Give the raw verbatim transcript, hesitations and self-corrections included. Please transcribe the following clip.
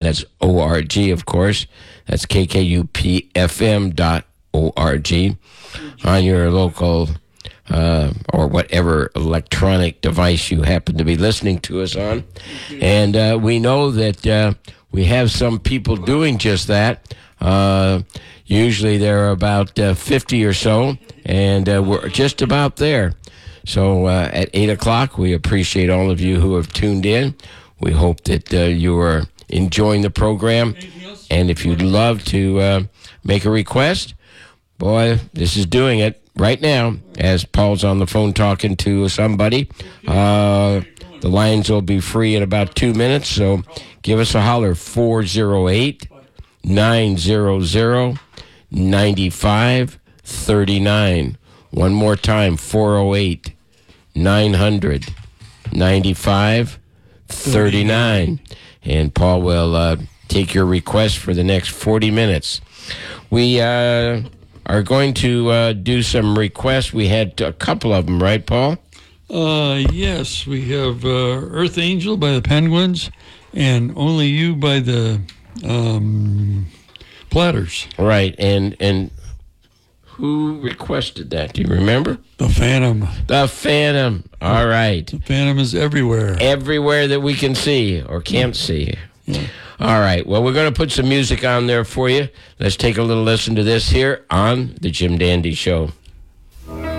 That's O R G, of course. That's K K U P F M dot O R G on your local uh, or whatever electronic device you happen to be listening to us on. And uh, we know that uh, we have some people doing just that. Uh, usually there are about uh, fifty or so, and uh, we're just about there. So uh, at eight o'clock, we appreciate all of you who have tuned in. We hope that uh, you are enjoying the program. And if you'd love to uh, make a request, boy, this is doing it right now as Paul's on the phone talking to somebody. Uh, the lines will be free in about two minutes, so give us a holler, four oh eight, nine hundred, ninety-five thirty-nine. One more time, four oh eight, nine hundred, ninety-five thirty-nine. And Paul will uh, take your request for the next forty minutes. We uh, are going to uh, do some requests. We had a couple of them, right, Paul? Uh, yes, we have uh, Earth Angel by the Penguins and Only You by the um, Platters. Right, and and who requested that? Do you remember? The Phantom. The Phantom. All right. The Phantom is everywhere. Everywhere that we can see or can't see. Yeah. All right. Well, we're going to put some music on there for you. Let's take a little listen to this here on The Jim Dandy Show.